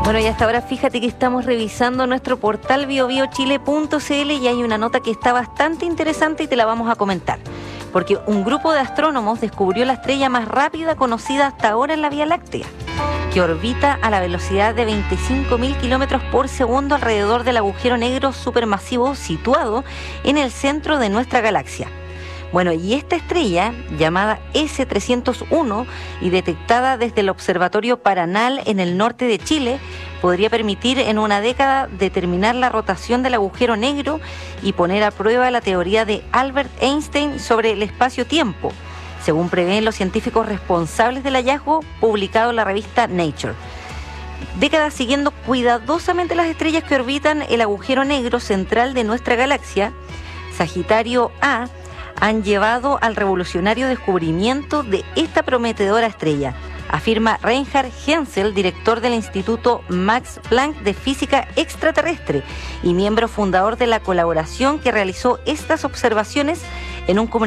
Bueno, y hasta ahora fíjate que estamos revisando nuestro portal biobiochile.cl y hay una nota que está bastante interesante y te la vamos a comentar. Porque un grupo de astrónomos descubrió la estrella más rápida conocida hasta ahora en la Vía Láctea, que orbita a la velocidad de 25.000 kilómetros por segundo alrededor del agujero negro supermasivo situado en el centro de nuestra galaxia. Bueno, y esta estrella, llamada S301 y detectada desde el Observatorio Paranal en el norte de Chile, podría permitir en una década determinar la rotación del agujero negro y poner a prueba la teoría de Albert Einstein sobre el espacio-tiempo, según prevén los científicos responsables del hallazgo publicado en la revista Nature. Décadas siguiendo cuidadosamente las estrellas que orbitan el agujero negro central de nuestra galaxia, Sagitario A, han llevado al revolucionario descubrimiento de esta prometedora estrella, afirma Reinhard Hensel, director del Instituto Max Planck de Física Extraterrestre y miembro fundador de la colaboración que realizó estas observaciones en un comunicado